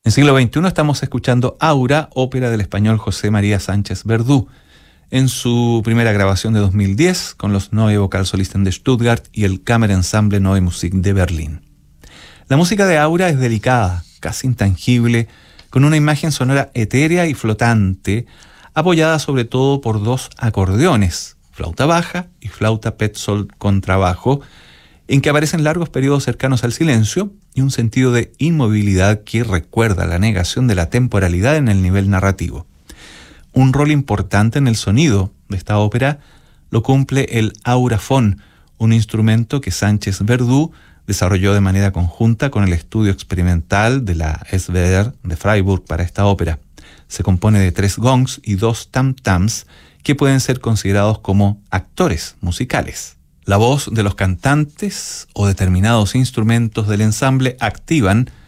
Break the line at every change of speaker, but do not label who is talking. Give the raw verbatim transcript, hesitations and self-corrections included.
En siglo veintiuno estamos escuchando Aura, ópera del español José María Sánchez Verdú, en su primera grabación de dos mil diez con los Neue Vokalsolisten de Stuttgart y el Kammerensemble Neue Musik de Berlín. La música de Aura es delicada, casi intangible, con una imagen sonora etérea y flotante, apoyada sobre todo por dos acordeones, flauta baja y flauta Petzold contrabajo, en que aparecen largos periodos cercanos al silencio y un sentido de inmovilidad que recuerda la negación de la temporalidad en el nivel narrativo. Un rol importante en el sonido de esta ópera lo cumple el aurafón, un instrumento que Sánchez Verdú desarrolló de manera conjunta con el estudio experimental de la S V R de Freiburg para esta ópera. Se compone de tres gongs y dos tam-tams que pueden ser considerados como actores musicales. La voz de los cantantes o determinados instrumentos del ensamble activan